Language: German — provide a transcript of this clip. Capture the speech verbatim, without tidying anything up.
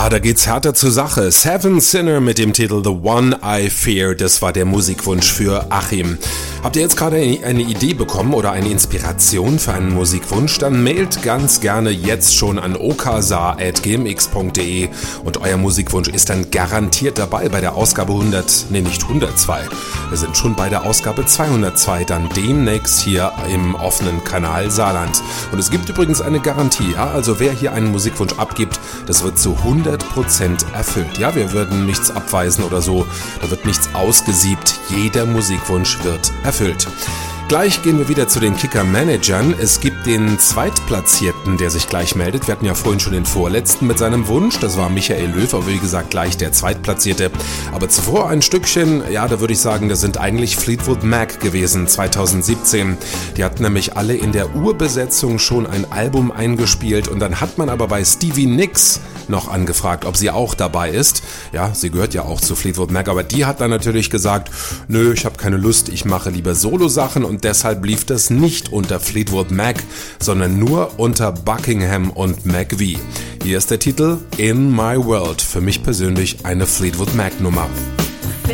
da geht's härter zur Sache. Seven Sinner mit dem Titel The One I Fear, das war der Musikwunsch für Achim. Habt ihr jetzt gerade eine Idee bekommen oder eine Inspiration für einen Musikwunsch? Dann mailt ganz gerne jetzt schon an okasa at gmx punkt de und euer Musikwunsch ist dann garantiert dabei bei der Ausgabe hundert, nee nicht hundertzwei. Wir sind schon bei der Ausgabe zweihundertzwei, dann demnächst hier im offenen Kanal Saarland. Und es gibt übrigens eine Garantie, ja? Also wer hier einen Musikwunsch abgibt, das wird zu hundert Prozent erfüllt. Ja, wir würden nichts abweisen oder so, da wird nichts ausgesiebt, jeder Musikwunsch wird erfüllt. Gleich gehen wir wieder zu den Kicker-Managern. Es gibt den Zweitplatzierten, der sich gleich meldet. Wir hatten ja vorhin schon den Vorletzten mit seinem Wunsch. Das war Michael Löw, aber wie gesagt gleich der Zweitplatzierte. Aber zuvor ein Stückchen, ja, da würde ich sagen, das sind eigentlich Fleetwood Mac gewesen, zweitausendsiebzehn. Die hatten nämlich alle in der Urbesetzung schon ein Album eingespielt und dann hat man aber bei Stevie Nicks noch angefragt, ob sie auch dabei ist. Ja, sie gehört ja auch zu Fleetwood Mac, aber die hat dann natürlich gesagt, nö, ich habe keine Lust, ich mache lieber Solo-Sachen und deshalb lief das nicht unter Fleetwood Mac, sondern nur unter Buckingham und McVie. Hier ist der Titel In My World, für mich persönlich eine Fleetwood Mac Nummer.